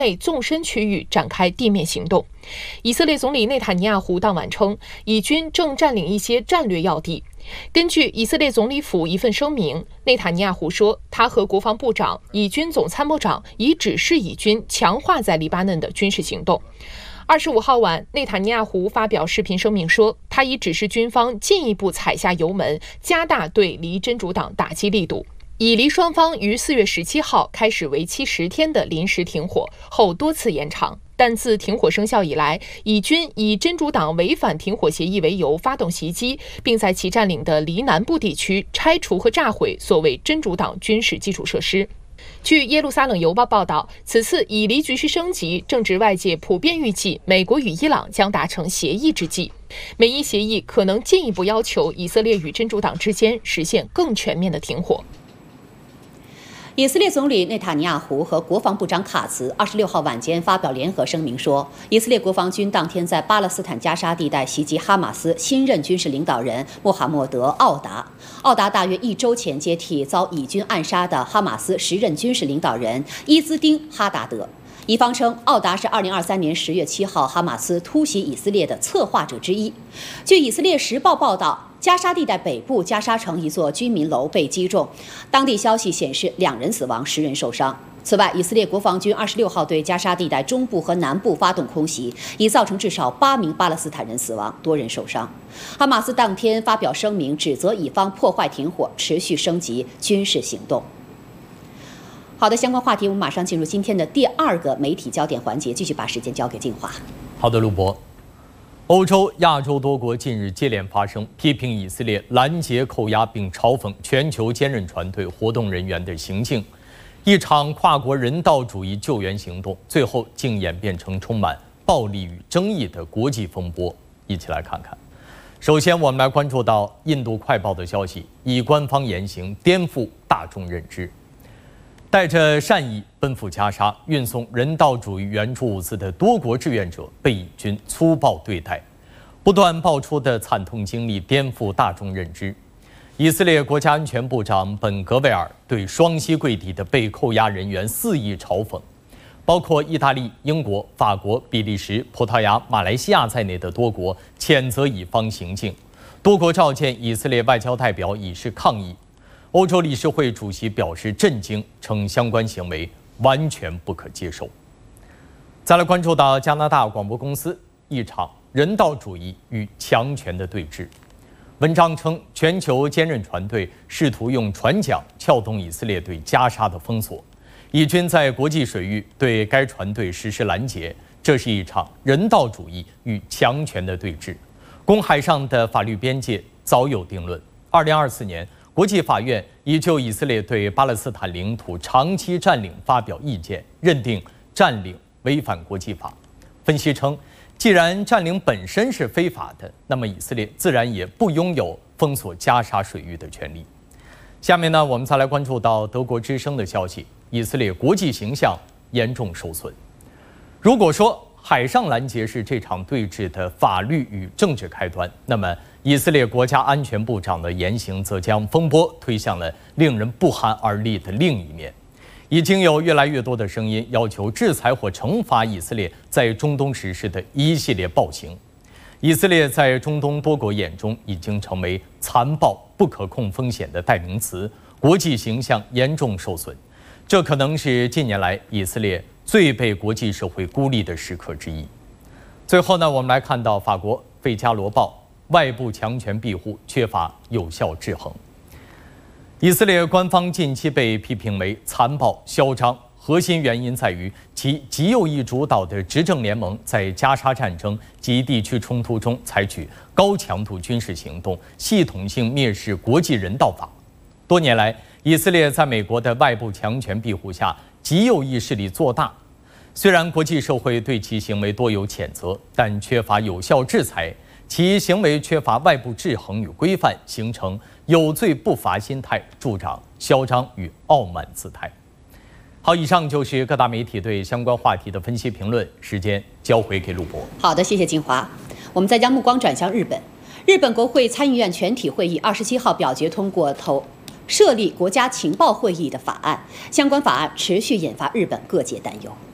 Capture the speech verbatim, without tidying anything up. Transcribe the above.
内纵深区域展开地面行动。以色列总理内塔尼亚胡当晚称，以军正占领一些战略要地。根据以色列总理府一份声明，内塔尼亚胡说，他和国防部长、以军总参谋长已指示以军强化在黎巴嫩的军事行动。二十五号晚，内塔尼亚胡发表视频声明说，他已指示军方进一步踩下油门，加大对黎真主党打击力度。以黎双方于四月十七号开始为期十天的临时停火，后多次延长。但自停火生效以来，以军以真主党违反停火协议为由发动袭击，并在其占领的黎南部地区拆除和炸毁所谓真主党军事基础设施。据耶路撒冷邮报报道，此次以黎局势升级，正值外界普遍预计美国与伊朗将达成协议之际。美伊协议可能进一步要求以色列与真主党之间实现更全面的停火。 以色列总理内塔尼亚胡和国防部长卡茨二十六号晚间发表联合声明说，以色列国防军当天在巴勒斯坦加沙地带袭击哈马斯新任军事领导人穆罕默德·奥达。奥达大约一周前接替遭以军暗杀的哈马斯时任军事领导人伊兹丁·哈达德。以方称，奥达是二零二三年十月七号哈马斯突袭以色列的策划者之一。据以色列时报报道，加沙地带北部加沙城一座居民楼被击中，当地消息显示两人死亡，十人受伤。此外，以色列国防军二十六号对加沙地带中部和南部发动空袭，已造成至少八名巴勒斯坦人死亡，多人受伤。哈马斯当天发表声明，指责以方破坏停火，持续升级军事行动。好的，相关话题我们马上进入今天的第二个媒体焦点环节，继续把时间交给静华。 好的，陆博。欧洲、亚洲多国近日接连发声，批评以色列拦截、扣押并嘲讽全球坚韧船队活动人员的行径。一场跨国人道主义救援行动，最后竟演变成充满暴力与争议的国际风波。一起来看看。首先，我们来关注到印度快报的消息，以官方言行颠覆大众认知。带着善意奔赴加沙运送人道主义援助物资的多国志愿者被以军粗暴对待，不断爆出的惨痛经历颠覆大众认知。以色列国家安全部长本格维尔对双膝跪地的被扣押人员肆意嘲讽，包括意大利、英国、法国、比利时、葡萄牙、马来西亚在内的多国谴责以方行径，多国召见以色列外交代表以示抗议。欧洲理事会主席表示震惊，称相关行为完全不可接受。再来关注到加拿大广播公司一场人道主义与强权的对峙。文章称，全球坚韧船队试图用船桨撬动以色列对加沙的封锁，以军在国际水域对该船队实施拦截，这是一场人道主义与强权的对峙。公海上的法律边界早有定论。二零二四年。国际法院已就以色列对巴勒斯坦领土长期占领发表意见，认定占领违反国际法。分析称，既然占领本身是非法的，那么以色列自然也不拥有封锁加沙水域的权利。下面呢，我们再来关注到德国之声的消息，以色列国际形象严重受损。如果说海上拦截是这场对峙的法律与政治开端，那么以色列国家安全部长的言行则将风波推向了令人不寒而栗的另一面。已经有越来越多的声音要求制裁或惩罚以色列在中东实施的一系列暴行。以色列在中东多国眼中已经成为残暴、不可控风险的代名词，国际形象严重受损。这可能是近年来以色列最被国际社会孤立的时刻之一。最后呢，我们来看到法国《费加罗报》。外部强权庇护缺乏有效制衡。以色列官方近期被批评为残暴嚣张，核心原因在于其极右翼主导的执政联盟在加沙战争及地区冲突中采取高强度军事行动，系统性蔑视国际人道法。多年来，以色列在美国的外部强权庇护下，极右翼势力做大。虽然国际社会对其行为多有谴责，但缺乏有效制裁。其行为缺乏外部制衡与规范，形成有罪不罚心态，助长嚣张与傲慢姿态。好，以上就是各大媒体对相关话题的分析评论，时间交回给陆博。 好的，谢谢金华。我们再将目光转向日本，日本国会参议院全体会议二十七号表决通过投设立国家情报会议的法案，相关法案持续引发日本各界担忧。